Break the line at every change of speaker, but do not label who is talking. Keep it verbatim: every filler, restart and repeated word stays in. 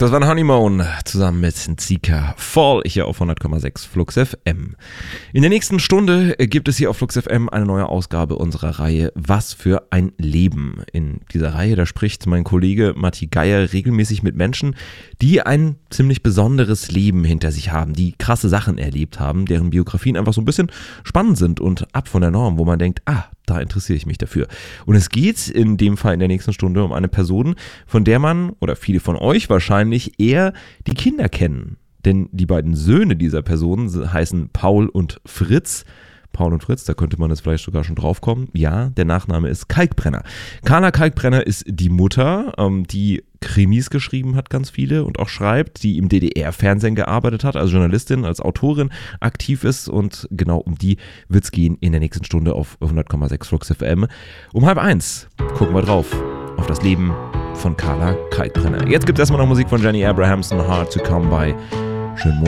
Das war ein Honeymoon zusammen mit Zika Fall hier auf hundert Komma sechs Flux F M. In der nächsten Stunde gibt es hier auf Flux F M eine neue Ausgabe unserer Reihe Was für ein Leben. In dieser Reihe, da spricht mein Kollege Matti Geier regelmäßig mit Menschen, die ein ziemlich besonderes Leben hinter sich haben, die krasse Sachen erlebt haben, deren Biografien einfach so ein bisschen spannend sind und ab von der Norm, wo man denkt, ah, da interessiere ich mich dafür. Und es geht in dem Fall in der nächsten Stunde um eine Person, von der man, oder viele von euch wahrscheinlich, eher die Kinder kennen. Denn die beiden Söhne dieser Person heißen Paul und Fritz. Paul und Fritz, da könnte man jetzt vielleicht sogar schon drauf kommen. Ja, der Nachname ist Kalkbrenner. Carla Kalkbrenner ist die Mutter, ähm, die Krimis geschrieben hat, ganz viele, und auch schreibt, die im D D R-Fernsehen gearbeitet hat, als Journalistin, als Autorin aktiv ist, und genau um die wird es gehen in der nächsten Stunde auf hundert Komma sechs Flux F M. Um halb eins gucken wir drauf auf das Leben von Carla Kalkbrenner. Jetzt gibt es erstmal noch Musik von Jenny Abrahamson, Hard to Come By. Schönen Morgen.